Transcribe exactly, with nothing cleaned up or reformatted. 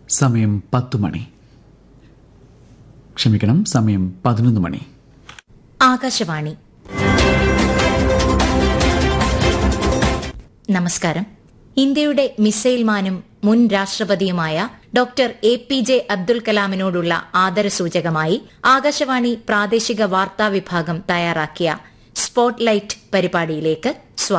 സമയം പത്തു മണി ക്ഷമിക്കണം സമയം പതിനൊന്ന് മണി. ആകാശവാണി. നമസ്കാരം. ഇന്ത്യയുടെ മിസൈൽ മാനും മുൻ രാഷ്ട്രപതിയുമായ doctor A P J Abdul കലാമിനോടുള്ള ആദരസൂചകമായി ആകാശവാണി പ്രാദേശിക വാർത്താ വിഭാഗം തയ്യാറാക്കിയ സ്പോട്ട്ലൈറ്റ് പരിപാടിയിലേക്ക് സ്വാഗതം.